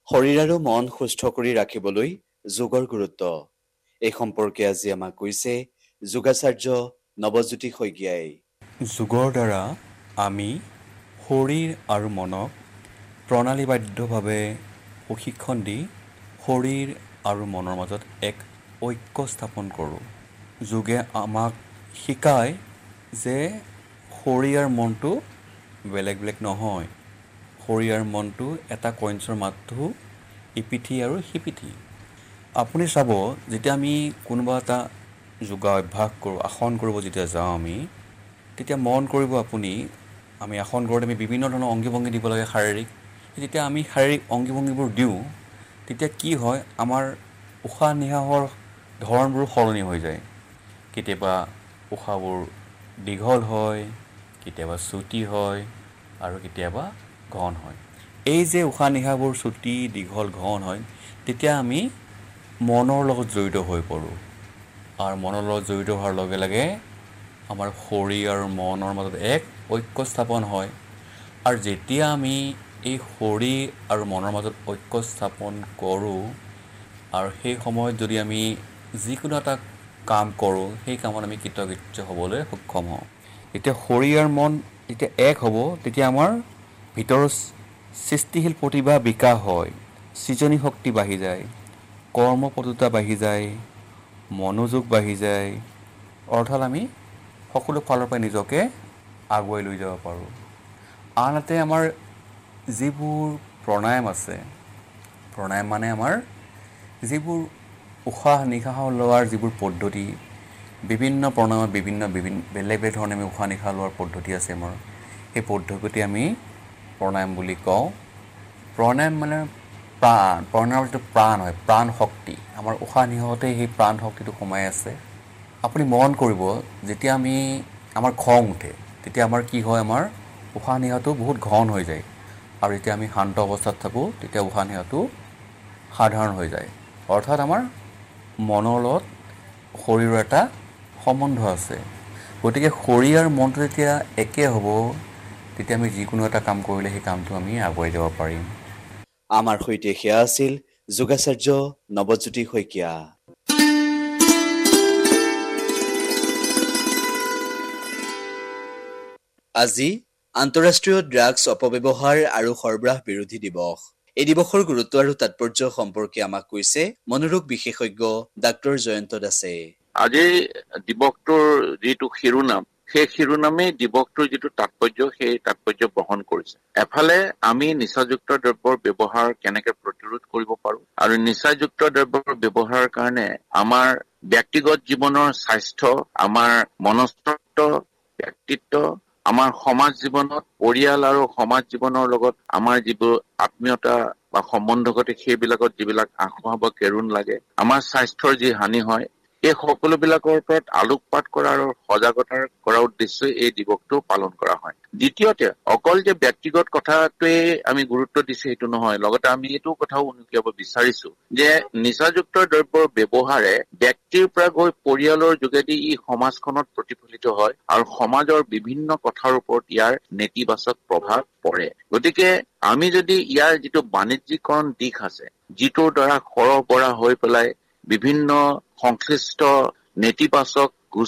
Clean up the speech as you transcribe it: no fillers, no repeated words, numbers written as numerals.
শৰীৰ আৰু মন সুস্থ কৰি ৰাখিবলৈ যোগৰ গুৰুত্ব এই সম্পৰ্কে আজি আমাক কৈছে যোগাচাৰ্য নৱজ্যোতি শইকীয়াই। যোগৰ দ্বাৰা আমি শৰীৰ আৰু মনক প্ৰণালীবদ্ধভাৱে প্ৰশিক্ষণ দি শৰীৰ আৰু মনৰ মাজত এক ঐক্য স্থাপন কৰোঁ। যোগে আমাক শিকায় যে শৰীৰ আৰু মনটো বেলেগ বেলেগ নহয়। শৰীৰ আৰু মনটো এটা কইন্সৰ মাথো ইপিঠি আৰু সিপিঠি। আপুনি চাব, যেতিয়া আমি কোনোবা এটা যোগা অভ্যাস কৰোঁ, আসন কৰিব যেতিয়া যাওঁ আমি, তেতিয়া মন কৰিব আপুনি, আমি আসন কৰোঁতে আমি বিভিন্ন ধৰণৰ অংগী ভংগী দিব লাগে শাৰীৰিক। যেতিয়া আমি শাৰীৰিক অংগী ভংগীবোৰ দিওঁ, তেতিয়া কি হয়, আমাৰ উশাহ নিশাহৰ ধৰণবোৰ সলনি হৈ যায়। কেতিয়াবা উশাহবোৰ দীঘল হয়, কেতিয়াবা চুটি হয় আৰু কেতিয়াবা ঘন হয়। এই যে উশাহ নিশাহবোৰ চুটি দীঘল ঘন হয়, তেতিয়া আমি মনৰ লগত জড়িত হৈ পৰোঁ। আৰু মনৰ লগত জড়িত হোৱাৰ লগে লগে আমাৰ শৰীৰ আৰু মনৰ মাজত এক ঐক্য স্থাপন হয়। আৰু যেতিয়া আমি এই শৰীৰ আৰু মনৰ মাজত ঐক্য স্থাপন কৰোঁ আৰু সেই সময়ত যদি আমি যিকোনো এটা কাম কৰোঁ, সেই কামত আমি কৃতকাৰ্য হ'বলৈ সক্ষম হওঁ। যেতিয়া শৰীৰ আৰু মন যেতিয়া এক হ'ব, তেতিয়া আমাৰ ভিতৰৰ সৃষ্টিশীল প্ৰতিভা বিকাশ হয়, সৃজনী শক্তি বাঢ়ি যায়, কৰ্মপটুতা বাঢ়ি যায়, মনোযোগ বাঢ়ি যায়। অৰ্থাৎ আমি সকলো ফালৰ পৰা নিজকে আগুৱাই লৈ যাব পাৰোঁ। আনহাতে আমাৰ যিবোৰ প্ৰাণায়াম আছে, প্ৰাণায়াম মানে আমাৰ যিবোৰ উশাহ নিশাহ লোৱাৰ যিবোৰ পদ্ধতি, বিভিন্ন প্ৰণায়ামত বিভিন্ন বেলেগ বেলেগ ধৰণে আমি উশাহ নিশাহ লোৱাৰ পদ্ধতি আছে আমাৰ। সেই পদ্ধতি আমি প্ৰণায়াম বুলি কওঁ। প্ৰণায়াম মানে প্ৰণায়ামৰ যিটো প্ৰাণ হয়, প্ৰাণ শক্তি, আমাৰ উশাহ নিশাহতে সেই প্ৰাণ শক্তিটো সোমাই আছে। আপুনি মন কৰিব, যেতিয়া আমাৰ খং উঠে, তেতিয়া আমাৰ কি হয়, আমাৰ উশাহ নিশাহটো বহুত ঘন হৈ যায়। আৰু যেতিয়া আমি শান্ত অৱস্থাত থাকোঁ, তেতিয়া উশাহ নিশাহটো সাধাৰণ হৈ যায়। অৰ্থাৎ আমাৰ মনৰ লগত শৰীৰৰ এটা সম্বন্ধ আছে। গতিকে শৰীৰ আৰু মনটো যেতিয়া একে হ'ব, তেতিয়া আমি যিকোনো এটা কাম কৰিলে সেই কামটো আমি আগুৱাই যাব পাৰিম। আমাৰ সৈতে সেয়া আছিল যোগাচাৰ্য নৱজ্যোতি শইকীয়া। আজি আন্তঃৰাষ্ট্ৰীয় ড্ৰাগছ অপব্যৱহাৰ আৰু সৰবৰাহ বিৰোধী দিৱস। এই দিৱসৰ গুৰুত্ব আৰু তাৎপৰ্য সম্পৰ্কে আমাক কৈছে মনোৰোগ বিশেষজ্ঞ ডাক্তৰ জয়ন্ত দাসে। আজিৰ দিৱসটোৰ যিটো শিৰোনাম, সেই শিৰোনামেই দিৱসটোৰ যিটো তাৎপৰ্য, সেই তাৎপৰ্য বহন কৰিছে। এফালে আমি নিচাযুক্ত দ্ৰব্যৰ ব্যৱহাৰ কেনেকে প্ৰতিৰোধ কৰিব পাৰো, আৰু নিচাযুক্ত দ্ৰব্যৰ ব্যৱহাৰৰ কাৰণে আমাৰ ব্যক্তিগত জীৱনৰ স্বাস্থ্য, আমাৰ মনস্তত্ব, ব্যক্তিত্ব, আমাৰ সমাজ জীৱনত পৰিয়াল আৰু সমাজ জীৱনৰ লগত আমাৰ যিবোৰ আত্মীয়তা বা সম্বন্ধগত, সেইবিলাকত যিবিলাক আশা বা কেৰুণ লাগে, আমাৰ স্বাস্থ্যৰ যি হানি হয়, এই সকলোবিলাকৰ ওপৰত আলোকপাত কৰা আৰু সজাগতা কৰাৰ উদ্দেশ্যে এই দিৱসটো পালন কৰা হয়। দ্বিতীয়তে, অকল যে ব্যক্তিগত কথাটোৱে আমি গুৰুত্ব দিছো সেইটো নহয়, লগতে আমি এইটো কথাও উনুকিয়াব বিচাৰিছো যে নিচাযুক্ত দ্ৰব্যৰ ব্যৱহাৰে ব্যক্তিৰ পৰা গৈ পৰিয়ালৰ যোগেদি ই সমাজখনত প্ৰতিফলিত হয় আৰু সমাজৰ বিভিন্ন কথাৰ ওপৰত ইয়াৰ নেতিবাচক প্ৰভাৱ পৰে। গতিকে আমি যদি ইয়াৰ যিটো বাণিজ্যিকৰণ দিশ আছে, যিটোৰ দ্বাৰা সৰবৰাহ হৈ পেলাই বিভিন্ন সংশ্লিষ্ট নেতিবাচক